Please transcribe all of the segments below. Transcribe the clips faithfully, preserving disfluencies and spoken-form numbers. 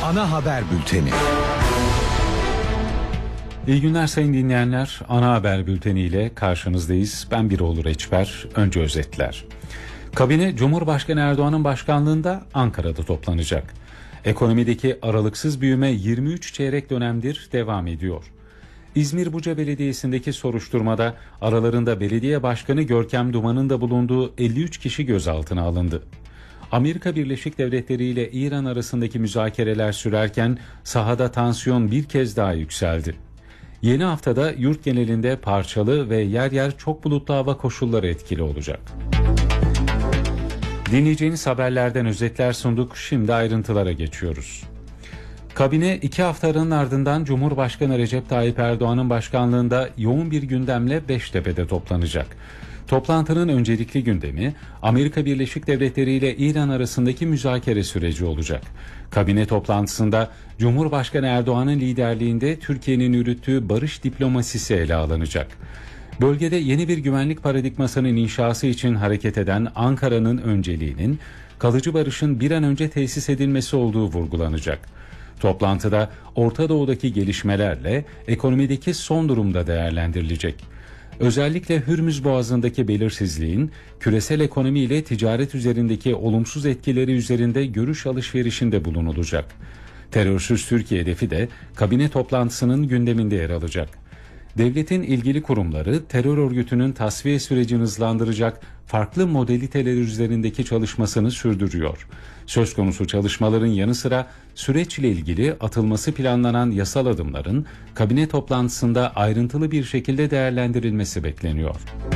Ana haber bülteni. İyi günler sayın dinleyenler. Ana haber bülteniyle karşınızdayız. Ben Birol Reçber. Önce özetler. Kabine Cumhurbaşkanı Erdoğan'ın başkanlığında Ankara'da toplanacak. Ekonomideki aralıksız büyüme yirmi üç çeyrek dönemdir devam ediyor. İzmir Buca Belediyesi'ndeki soruşturmada aralarında belediye başkanı Görkem Duman'ın da bulunduğu elli üç kişi gözaltına alındı. Amerika Birleşik Devletleri ile İran arasındaki müzakereler sürerken sahada tansiyon bir kez daha yükseldi. Yeni haftada yurt genelinde parçalı ve yer yer çok bulutlu hava koşulları etkili olacak. Dinleyeceğiniz haberlerden özetler sunduk. Şimdi ayrıntılara geçiyoruz. Kabine iki haftanın ardından Cumhurbaşkanı Recep Tayyip Erdoğan'ın başkanlığında yoğun bir gündemle Beştepe'de toplanacak. Toplantının öncelikli gündemi Amerika Birleşik Devletleri ile İran arasındaki müzakere süreci olacak. Kabine toplantısında Cumhurbaşkanı Erdoğan'ın liderliğinde Türkiye'nin yürüttüğü barış diplomasisi ele alınacak. Bölgede yeni bir güvenlik paradigmasının inşası için hareket eden Ankara'nın önceliğinin kalıcı barışın bir an önce tesis edilmesi olduğu vurgulanacak. Toplantıda Orta Doğu'daki gelişmelerle ekonomideki son durumda değerlendirilecek. Özellikle Hürmüz Boğazı'ndaki belirsizliğin küresel ekonomi ile ticaret üzerindeki olumsuz etkileri üzerinde görüş alışverişinde bulunulacak. Terörsüz Türkiye hedefi de kabine toplantısının gündeminde yer alacak. Devletin ilgili kurumları terör örgütünün tasfiye sürecini hızlandıracak farklı modaliteler üzerindeki çalışmasını sürdürüyor. Söz konusu çalışmaların yanı sıra süreçle ilgili atılması planlanan yasal adımların kabine toplantısında ayrıntılı bir şekilde değerlendirilmesi bekleniyor.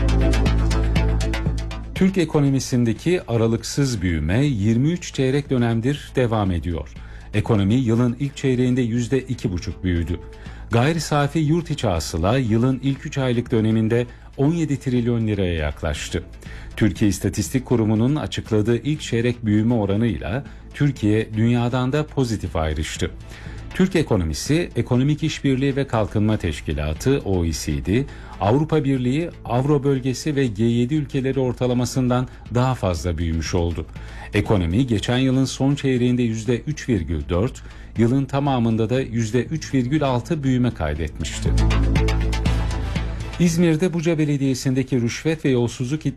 Türk ekonomisindeki aralıksız büyüme yirmi üç çeyrek dönemdir devam ediyor. Ekonomi yılın ilk çeyreğinde yüzde iki buçuk büyüdü. Gayri safi yurt içi hasıla yılın ilk üç aylık döneminde on yedi trilyon liraya yaklaştı. Türkiye İstatistik Kurumu'nun açıkladığı ilk çeyrek büyüme oranıyla Türkiye dünyadan da pozitif ayrıştı. Türk ekonomisi, Ekonomik İşbirliği ve Kalkınma Teşkilatı O E C D, Avrupa Birliği, Avro Bölgesi ve G yedi ülkeleri ortalamasından daha fazla büyümüş oldu. Ekonomi geçen yılın son çeyreğinde yüzde üç virgül dört, yılın tamamında da yüzde üç virgül altı büyüme kaydetmişti. İzmir'de Buca Belediyesi'ndeki rüşvet ve yolsuzluk